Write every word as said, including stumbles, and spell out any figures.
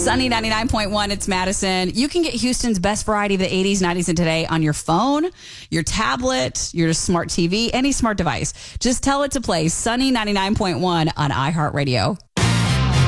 Sunny ninety-nine point one, it's Madison. You can get Houston's best variety of the eighties, nineties, and today on your phone, your tablet, your smart T V, any smart device. Just tell it to play Sunny ninety-nine point one on iHeartRadio.